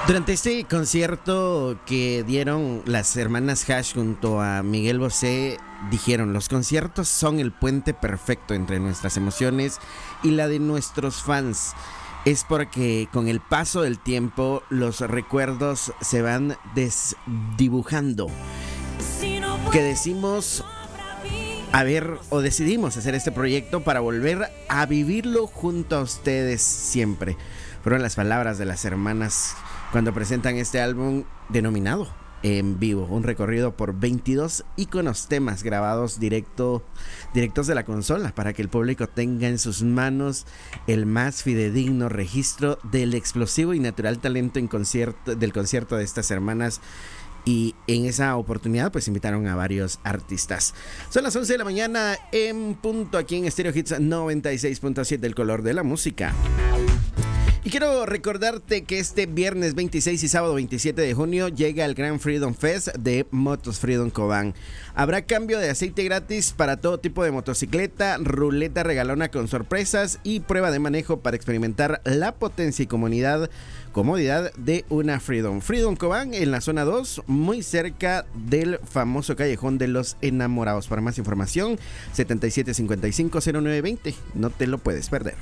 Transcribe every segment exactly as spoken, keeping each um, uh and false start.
Durante este concierto que dieron las hermanas Hash junto a Miguel Bosé, dijeron: los conciertos son el puente perfecto entre nuestras emociones y la de nuestros fans. Es porque con el paso del tiempo los recuerdos se van desdibujando. Que decimos, a ver, o decidimos hacer este proyecto para volver a vivirlo junto a ustedes siempre. Fueron las palabras de las hermanas cuando presentan este álbum denominado En Vivo, un recorrido por veintidós íconos temas grabados directo, directos de la consola para que el público tenga en sus manos el más fidedigno registro del explosivo y natural talento en concierto, del concierto de estas hermanas. Y en esa oportunidad pues invitaron a varios artistas. Son las once de la mañana en punto aquí en Stereo Hits noventa y seis punto siete, el color de la música. Y quiero recordarte que este viernes veintiséis y sábado veintisiete de junio llega el Gran Freedom Fest de Motos Freedom Cobán. Habrá cambio de aceite gratis para todo tipo de motocicleta, ruleta regalona con sorpresas y prueba de manejo para experimentar la potencia y comodidad, comodidad de una Freedom. Freedom Cobán en la zona dos, muy cerca del famoso Callejón de los Enamorados. Para más información, setenta y siete cincuenta y cinco cero nueve veinte. No te lo puedes perder.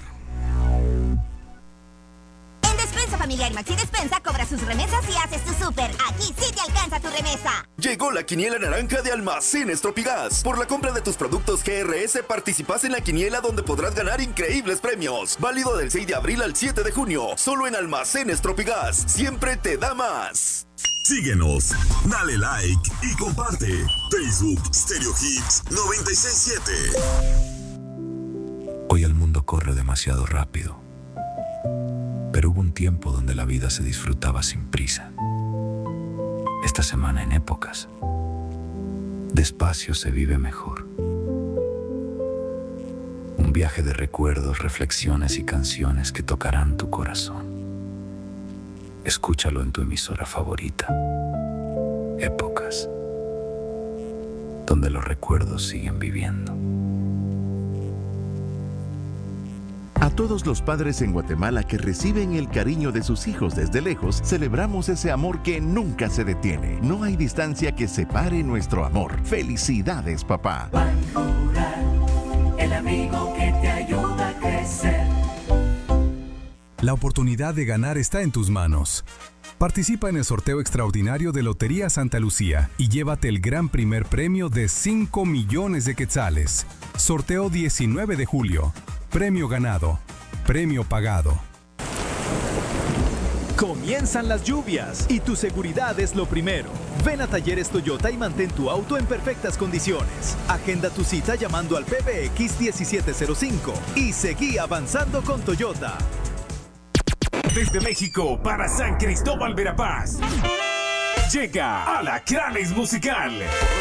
Familiar Maxi Despensa cobra sus remesas y haces tu súper. Aquí sí te alcanza tu remesa. Llegó la quiniela naranja de Almacenes Tropigas. Por la compra de tus productos G R S participas en la quiniela donde podrás ganar increíbles premios. Válido del seis de abril al siete de junio. Solo en Almacenes Tropigas. Siempre te da más. Síguenos, dale like y comparte. Facebook Stereo Hits noventa y seis punto siete. Hoy el mundo corre demasiado rápido. Pero hubo un tiempo donde la vida se disfrutaba sin prisa. Esta semana en Épocas, despacio se vive mejor. Un viaje de recuerdos, reflexiones y canciones que tocarán tu corazón. Escúchalo en tu emisora favorita. Épocas, donde los recuerdos siguen viviendo. A todos los padres en Guatemala que reciben el cariño de sus hijos desde lejos, celebramos ese amor que nunca se detiene. No hay distancia que separe nuestro amor. ¡Felicidades, papá! Banrural, el amigo que te ayuda a crecer. La oportunidad de ganar está en tus manos. Participa en el sorteo extraordinario de Lotería Santa Lucía y llévate el gran primer premio de cinco millones de quetzales. Sorteo diecinueve de julio. Premio ganado, premio pagado. Comienzan las lluvias y tu seguridad es lo primero. Ven a Talleres Toyota y mantén tu auto en perfectas condiciones. Agenda tu cita llamando al P B X diecisiete cero cinco y seguí avanzando con Toyota. Desde México para San Cristóbal Verapaz llega Alacranes Musical.